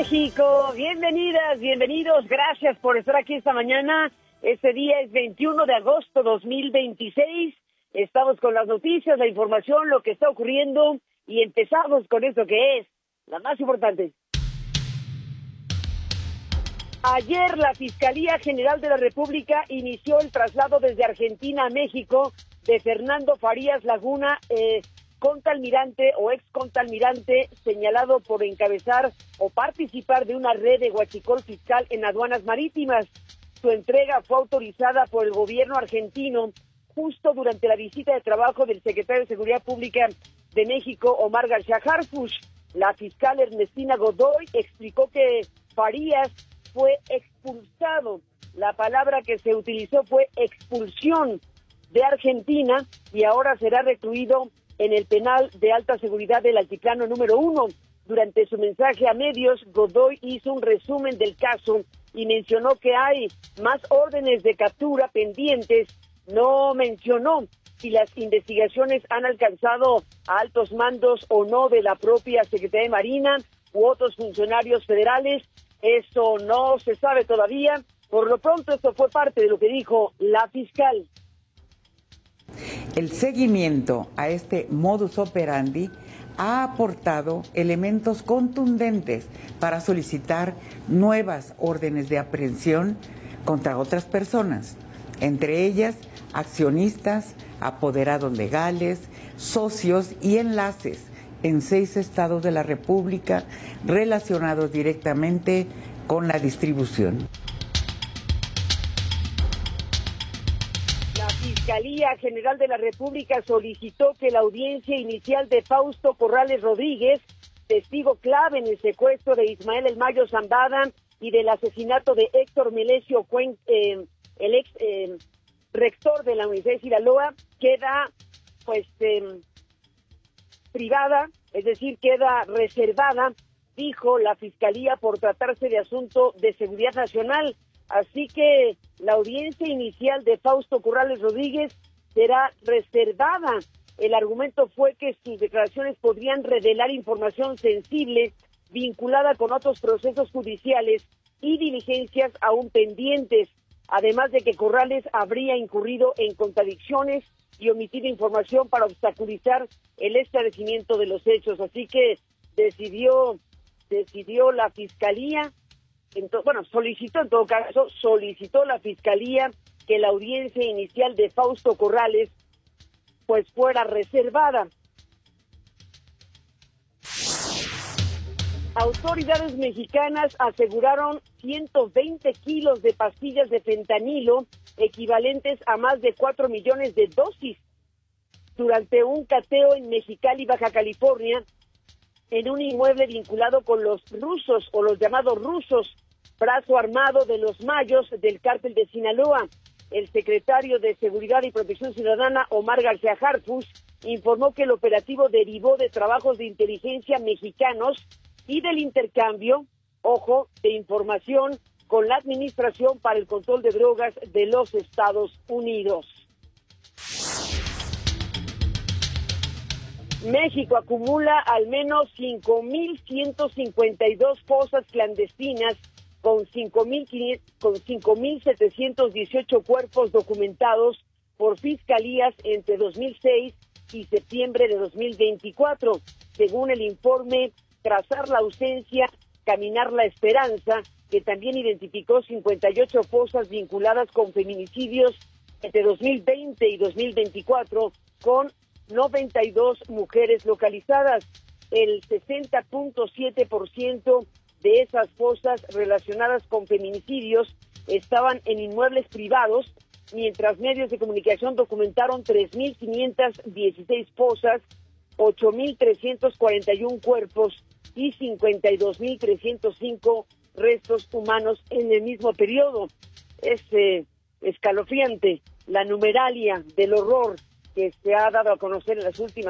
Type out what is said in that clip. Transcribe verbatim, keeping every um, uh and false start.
México, bienvenidas, bienvenidos, gracias por estar aquí esta mañana. Este día es veintiuno de agosto de dos mil veintiséis. Estamos con las noticias, la información, lo que está ocurriendo y empezamos con esto que es la más importante. Ayer la Fiscalía General de la República inició el traslado desde Argentina a México de Fernando Farías Laguna, eh, contalmirante o ex contalmirante señalado por encabezar o participar de una red de huachicol fiscal en aduanas marítimas. Su entrega fue autorizada por el gobierno argentino justo durante la visita de trabajo del secretario de Seguridad Pública de México, Omar García Harfuch. La fiscal Ernestina Godoy explicó que Farías fue expulsado. La palabra que se utilizó fue expulsión de Argentina y ahora será recluido en el penal de alta seguridad del Altiplano número uno. Durante su mensaje a medios, Godoy hizo un resumen del caso y mencionó que hay más órdenes de captura pendientes. No mencionó si las investigaciones han alcanzado a altos mandos o no de la propia Secretaría de Marina u otros funcionarios federales. Eso no se sabe todavía. Por lo pronto, esto fue parte de lo que dijo la fiscal. El seguimiento a este modus operandi ha aportado elementos contundentes para solicitar nuevas órdenes de aprehensión contra otras personas, entre ellas accionistas, apoderados legales, socios y enlaces en seis estados de la República relacionados directamente con la distribución. La Fiscalía General de la República solicitó que la audiencia inicial de Fausto Corrales Rodríguez, testigo clave en el secuestro de Ismael El Mayo Zambada y del asesinato de Héctor Melesio Cuen, eh, el ex eh, rector de la Universidad de Sinaloa, queda pues eh, privada, es decir, queda reservada, dijo la Fiscalía, por tratarse de asunto de seguridad nacional. Así que la audiencia inicial de Fausto Corrales Rodríguez será reservada. El argumento fue que sus declaraciones podrían revelar información sensible vinculada con otros procesos judiciales y diligencias aún pendientes, además de que Corrales habría incurrido en contradicciones y omitido información para obstaculizar el esclarecimiento de los hechos. Así que decidió, decidió la Fiscalía, Entonces, bueno, solicitó en todo caso, solicitó la Fiscalía que la audiencia inicial de Fausto Corrales pues fuera reservada. Autoridades mexicanas aseguraron ciento veinte kilos de pastillas de fentanilo, equivalentes a más de cuatro millones de dosis, durante un cateo en Mexicali, Baja California, en un inmueble vinculado con los rusos o los llamados rusos, brazo armado de los Mayos del cártel de Sinaloa. El secretario de Seguridad y Protección Ciudadana, Omar García Harfuch, informó que el operativo derivó de trabajos de inteligencia mexicanos y del intercambio, ojo, de información con la Administración para el Control de Drogas de los Estados Unidos. México acumula al menos cinco mil ciento cincuenta y dos fosas clandestinas con cinco mil setecientos dieciocho cuerpos documentados por fiscalías entre dos mil seis y septiembre de dos mil veinticuatro. Según el informe Trazar la ausencia, caminar la esperanza, que también identificó cincuenta y ocho fosas vinculadas con feminicidios entre dos mil veinte y dos mil veinticuatro, con noventa y dos mujeres localizadas. El sesenta punto siete por ciento de esas fosas relacionadas con feminicidios estaban en inmuebles privados, mientras medios de comunicación documentaron tres mil quinientas dieciséis fosas, ocho mil trescientos cuarenta y uno cuerpos y cincuenta y dos mil trescientos cinco restos humanos en el mismo periodo. Es eh, escalofriante la numeralia del horror que se ha dado a conocer en las últimas